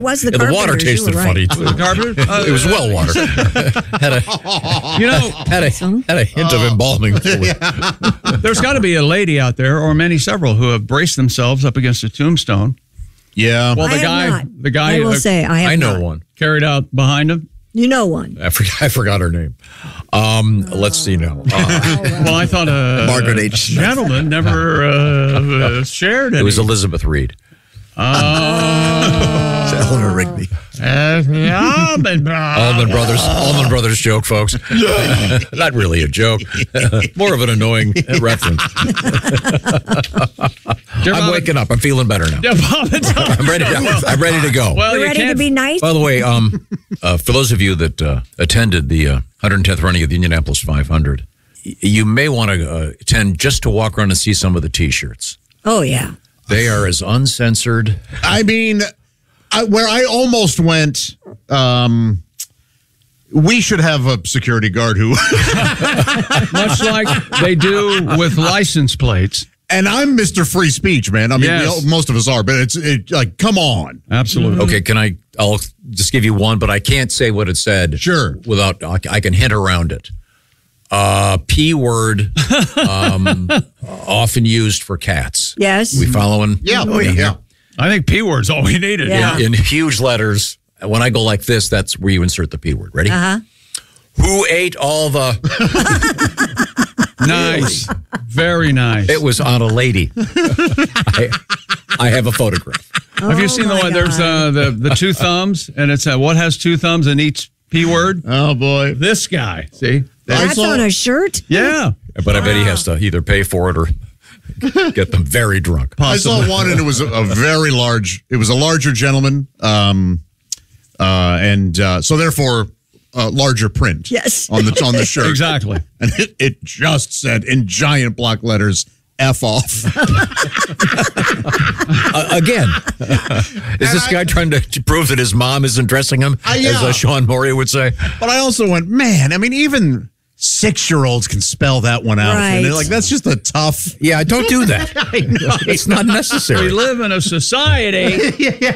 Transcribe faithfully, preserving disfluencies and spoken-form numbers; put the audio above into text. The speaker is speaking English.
Was the yeah, the water Carpenters, you tasted were funny right. too. The Carpenters? Uh, It was well water. had a You know, had a had a hint of embalming fluid. there's got to be a lady out there, or many several, who have braced themselves up against a tombstone. Yeah. Well, the I have guy, not. the guy, I will uh, say I have I know not. one. carried out behind him. You know one. I forgot, I forgot her name. Um, let's see now. Uh, Well, I thought a Margaret H. gentleman never uh, uh, shared it. it was Elizabeth Reed. Oh, Eleanor Rigby. uh, Almond Allman Brothers. Allman Brothers joke, folks. Not really a joke. More of an annoying reference. I'm waking up. I'm feeling better now. I'm ready. To, I'm ready to go. Well, You're you ready to can't- be nice? By the way, um, uh, for those of you that uh, attended the uh, one hundred tenth running of the Indianapolis five hundred, y- you may want to uh, attend just to walk around and see some of the T-shirts. Oh, yeah. They are as uncensored. I mean, I, where I almost went, um, we should have a security guard who, much like they do with license plates. and I'm Mister Free Speech, man. I mean, Yes. we all- most of us are, but it's it, like, come on. Absolutely. Okay, can I? I'll just give you one, but I can't say what it said. Sure. Without, I I can hint around it. Uh, P word, um, often used for cats. Yes. We following? Yeah, oh, yeah. yeah. I think P word's all we needed. Yeah. In huge letters. When I go like this, that's where you insert the P word. Ready? Uh-huh. Who ate all the? Nice. Very nice. It was on a lady. I, I have a photograph. Have you seen the my one? There's uh, the the two thumbs, and it's uh, what has two thumbs in each P word? Oh, boy. This guy. See? That's saw- on a shirt? Yeah. But I bet he has to either pay for it or get them very drunk. I saw one, and it was a, a very large, it was a larger gentleman, um, uh, and uh, so therefore, uh, larger print. Yes. On the, on the shirt. Exactly. And it, it just said in giant block letters, F off. Uh, again, is this guy trying to, to prove that his mom isn't dressing him, Uh, yeah. as uh, Sean Maury would say? But I also went, man, I mean, even six-year-olds can spell that one out. And they're Right. like, that's just a tough. Yeah, don't do that. I know. It's not necessary. We live in a society